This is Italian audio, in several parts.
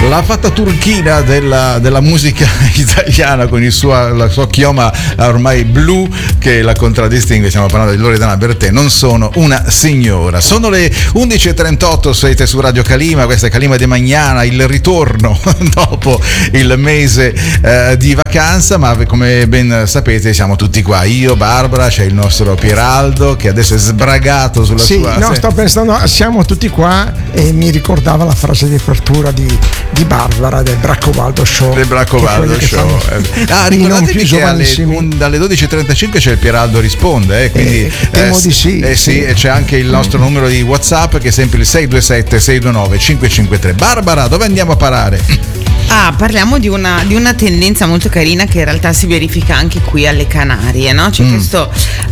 La fatta turchina della musica italiana con la sua chioma ormai blu che la contraddistingue. Stiamo parlando di Loredana Bertè, non sono una signora. Sono le 11.38, siete su Radio Calima, questa è Calima de Magnana, il ritorno dopo il mese di vacanza, ma come ben sapete siamo tutti qua, io, Barbara, c'è il nostro Pieraldo che adesso è sbragato sulla sua... No, sto pensando, siamo tutti qua, e mi ricordava la frase di apertura di Barbara del Braccobaldo Show. Del Braccobaldo Show. Ricordatevi che dalle 12.35 c'è il Pieraldo risponde, quindi temo di sì. Sì, e c'è anche il nostro numero di WhatsApp che è sempre il 627 629 553. Barbara, dove andiamo a parare? Parliamo di una tendenza molto carina che in realtà si verifica anche qui alle Canarie, no? C'è questo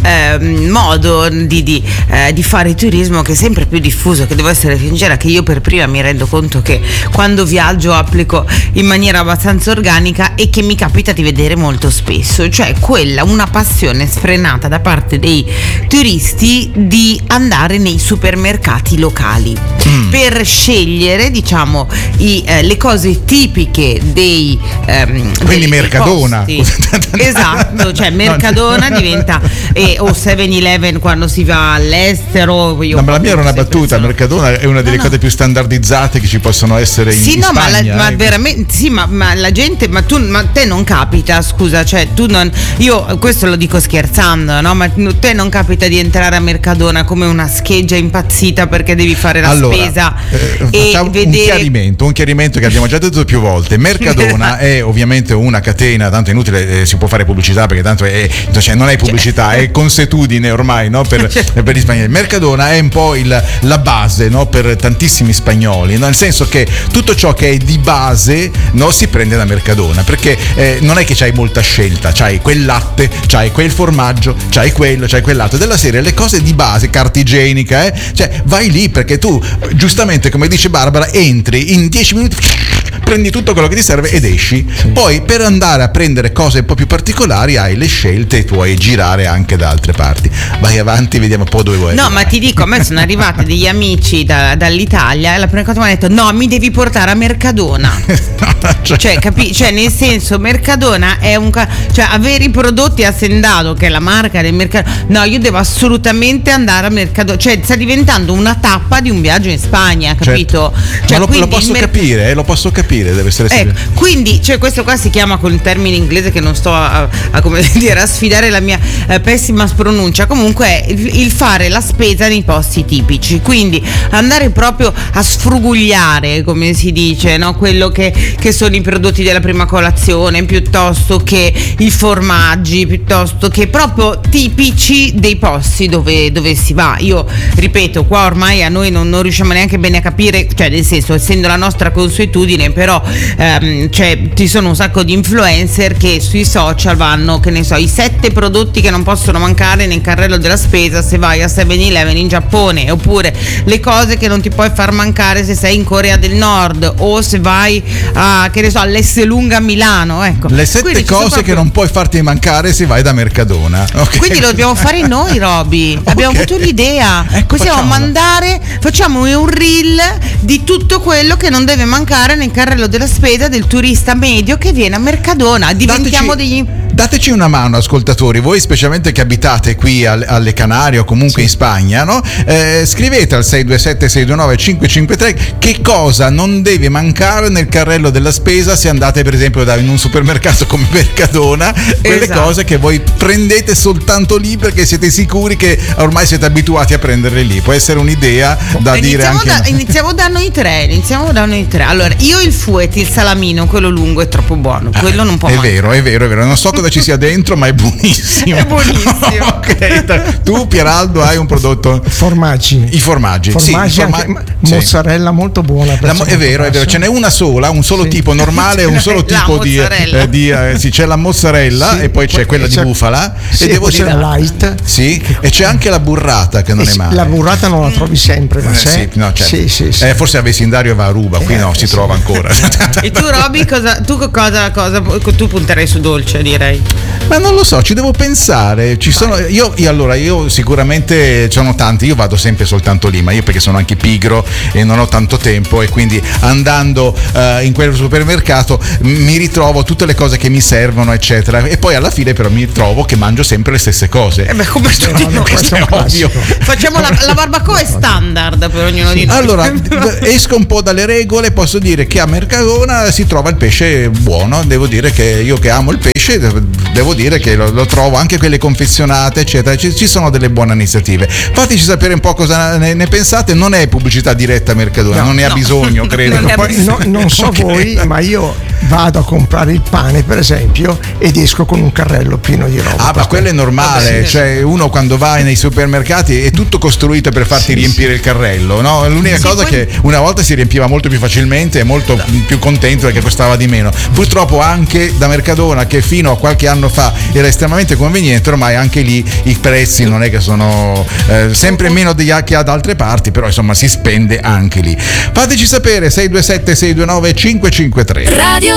modo di fare turismo che è sempre più diffuso, che devo essere sincera che io per prima mi rendo conto che quando viaggio applico in maniera abbastanza organica e che mi capita di vedere molto spesso, cioè una passione sfrenata da parte dei turisti di andare nei supermercati locali per scegliere, diciamo, le cose tipiche dei quindi Mercadona esatto, cioè Mercadona diventa o 7-Eleven quando si va all'estero. Ma la mia era una battuta, Mercadona è una delle cose più standardizzate che ci possono essere in Spagna. Ma veramente sì, ma la gente, ma te non capita, scusa, cioè io questo lo dico scherzando, no? Ma te non capita di entrare a Mercadona come una scheggia impazzita perché devi fare la spesa e vedere un chiarimento che abbiamo già detto più volte. Mercadona è ovviamente una catena, tanto è inutile, si può fare pubblicità perché tanto non è pubblicità, è consuetudine ormai, no? Per gli spagnoli. Mercadona è un po' la base, no? Per tantissimi spagnoli, no? Nel senso che tutto ciò che è di base, no? Si prende da Mercadona, perché non è che c'hai molta scelta, c'hai quel latte, c'hai quel formaggio, c'hai quello, c'hai quell'altro, della serie le cose di base, carta igienica, cioè vai lì perché tu giustamente, come dice Barbara, entri in 10 minuti, prendi tutto quello che ti serve ed esci. Poi per andare a prendere cose un po' più particolari hai le scelte e puoi girare anche da altre parti. Vai avanti, vediamo un po' dove vuoi. No, ma ti dico, a me sono arrivati degli amici dall'Italia e la prima cosa mi hanno detto: no, mi devi portare a Mercadona. Cioè nel senso, Mercadona è cioè avere i prodotti a Sendado, che è la marca del Mercadona. No, io devo assolutamente andare a Mercadona, cioè sta diventando una tappa di un viaggio in Spagna, capito? Cioè, ma lo posso capire, deve essere quindi questo qua si chiama, con il termine inglese che non sto a sfidare la mia pessima pronuncia, comunque il fare la spesa nei posti tipici, quindi andare proprio a sfrugugliare, come si dice, no? Quello che sono i prodotti della prima colazione, piuttosto che i formaggi, piuttosto che proprio tipici dei posti dove si va. Io ripeto, qua ormai a noi non riusciamo neanche bene a capire, cioè nel senso, essendo la nostra consuetudine, però ci sono un sacco di influencer che sui social vanno, che ne so, i 7 prodotti che non possono mancare nel carrello della spesa se vai a 7-Eleven in Giappone, oppure le cose che non ti puoi far mancare se sei in Corea del Nord, o se vai a, che ne so, all'Esselunga a Milano, ecco. Le 7 cose che non puoi farti mancare se vai da Mercadona. Okay. Quindi lo dobbiamo fare noi, Roby. Abbiamo avuto l'idea. Ecco, possiamo facciamo un reel di tutto quello che non deve mancare nel carrello della spesa del turista medio che viene a Mercadona. Diventiamo Dateci una mano, ascoltatori, voi specialmente che abitate qui alle Canarie o comunque in Spagna, no? Scrivete al 627 629 553 che cosa non deve mancare nel carrello della spesa se andate per esempio in un supermercato come Mercadona, quelle cose che voi prendete soltanto lì perché siete sicuri che ormai siete abituati a prenderle lì. Può essere un'idea da dire anche. Iniziamo da noi tre. Allora, io il fuet, il salamino, quello lungo è troppo buono, quello non può mancare. È vero, non so cosa ci sia dentro, ma è buonissimo. È buonissimo. Ok, tu Pieraldo hai un prodotto? Formaggi. I formaggi, mozzarella molto buona. È vero, ce n'è una sola, un solo tipo normale, un solo tipo di c'è la mozzarella e poi c'è quella di bufala e devo dire light. Sì, e c'è anche la burrata che non è male. La burrata non la trovi sempre, ma c'è. Sì. Forse a Vesindario va a Ruba, qui no, si trova ancora. E tu Roby, tu punterei su dolce, direi. fai? Ma non lo so, ci devo pensare. Io sicuramente sono tanti, io vado sempre soltanto lì, ma io perché sono anche pigro e non ho tanto tempo, e quindi andando in quel supermercato mi ritrovo tutte le cose che mi servono, eccetera, e poi alla fine però mi trovo che mangio sempre le stesse cose. Come tutti noi. Questo è ovvio. Facciamo la barbacoa è standard per ognuno di noi. Allora, esco un po' dalle regole, posso dire che a Mercadona si trova il pesce buono, devo dire che io che amo il pesce, devo dire che lo trovo, anche quelle confezionate, eccetera, ci sono delle buone iniziative. Fateci sapere un po' cosa ne pensate, non è pubblicità diretta a Mercadona, non ne ha bisogno, credo. Poi non so voi, ma io vado a comprare il pane, per esempio, ed esco con un carrello pieno di roba. Ma quello è normale, cioè uno quando va nei supermercati è tutto costruito per farti riempire il carrello, no? L'unica cosa che una volta si riempiva molto più facilmente e molto più contento perché costava di meno. Purtroppo anche da Mercadona, che fino a qualche anno fa era estremamente conveniente, ormai anche lì i prezzi non è che sono sempre meno che ad altre parti, però insomma si spende anche lì. Fateci sapere 627 629 553. Radio